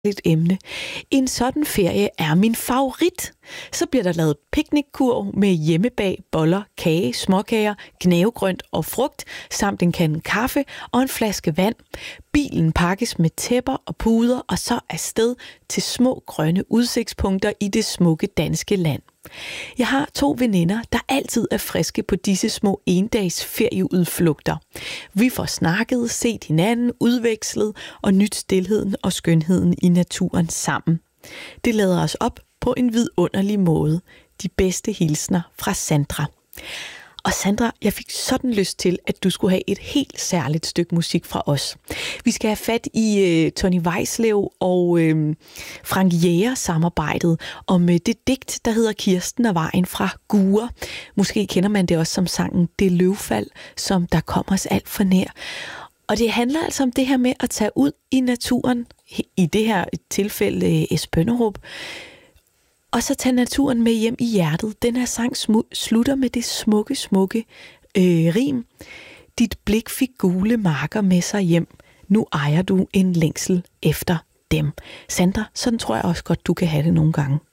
et emne. En sådan ferie er min favorit. Så bliver der lavet piknikkurv med hjemmebag, boller, kage, småkager, knævegrønt og frugt, samt en kande kaffe og en flaske vand. Bilen pakkes med tæpper og puder, og så afsted til små grønne udsigtspunkter i det smukke danske land. Jeg har 2 veninder, der altid er friske på disse små endags ferieudflugter. Vi får snakket, set hinanden, udvekslet og nyt stilheden og skønheden i naturen sammen. Det lader os op på en vidunderlig måde. De bedste hilsner fra Sandra. Og Sandra, jeg fik sådan lyst til, at du skulle have et helt særligt stykke musik fra os. Vi skal have fat i Tonni Weislev og Frank Jæger samarbejdet om det digt, der hedder Kirsten og vejen fra Gure. Måske kender man det også som sangen Det løvfald, som der kommer os alt for nær. Og det handler altså om det her med at tage ud i naturen, i det her tilfælde Esbønderup, og så tage naturen med hjem i hjertet. Den her sang slutter med det smukke rim. Dit blik fik gule marker med sig hjem. Nu ejer du en længsel efter dem. Sandra, sådan tror jeg også godt, du kan have det nogle gange.